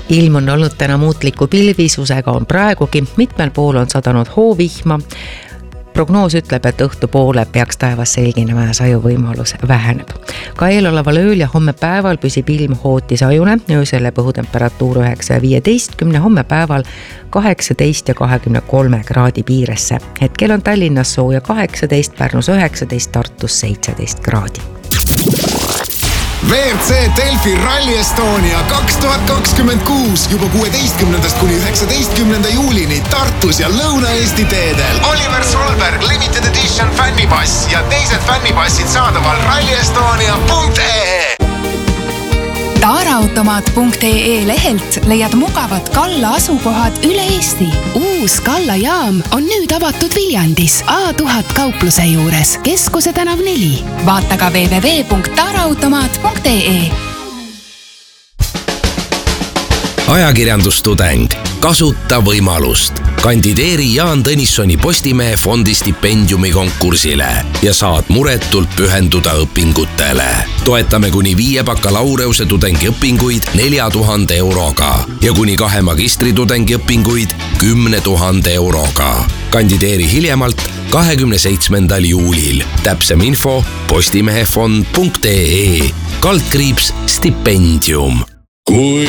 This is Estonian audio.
Ilm on olnud täna muutliku pilvisusega on praegugi, mitmel pool on sadanud hoovihma. Prognoos ütleb, et õhtupoole peaks taevas selginema ja sajuvõimalus väheneb. Ka eeloleval ööl ja homme päeval püsib ilm hootisajune, öösel jääb õhutemperatuur 9 ja 15, homme päeval 18 ja 23 kraadi piiresse. Hetkel on Tallinnas sooja 18, Pärnus 19, Tartus 17 kraadi. WRC Delfi Rally Estonia 2026 juba 16. kuni 19. juulini Tartus ja Lõuna-Eesti teedel. Oliver Solberg Limited Edition fännipass ja teised fännipassid saadaval rallyestonia.ee. Taaraautomaat.ee lehelt leiad mugavad Kalla asukohad üle Eesti. Uus Kalla jaam on nüüd avatud Viljandis A1000 kaupluse juures, Keskuse tänav 4. Vaata ka www.taaraautomaat.ee. Ajakirjandustudeng. Kasuta võimalust. Kandideeri Jaan Tõnissoni Postimehe fondi stipendiumi konkursile ja saad muretult pühenduda õpingutele. Toetame kuni 5 bakalaureuse tudengiõpinguid 4000 euroga ja kuni 2 magistritudengi õpinguid 10 000 euroga. Kandideeri hiljemalt 27. juulil. Täpsem info postimehefond.ee /stipendium. Kui